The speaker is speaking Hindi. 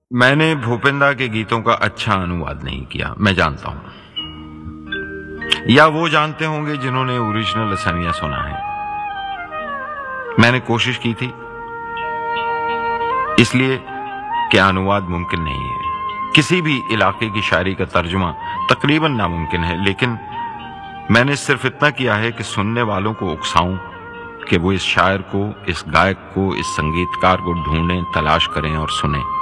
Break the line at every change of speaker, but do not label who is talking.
मैंने भूपेंद्र के गीतों का अच्छा अनुवाद नहीं किया, मैं जानता हूं, या वो जानते होंगे जिन्होंने ओरिजिनल असमिया सुना है। मैंने कोशिश की थी, इसलिए क्या अनुवाद मुमकिन नहीं है। किसी भी इलाके की शायरी का तर्जुमा तकरीबन नामुमकिन है, लेकिन मैंने सिर्फ इतना किया है कि सुनने वालों को उकसाऊं कि वो इस शायर को, इस गायक को, इस संगीतकार को ढूंढें, तलाश करें और सुनें।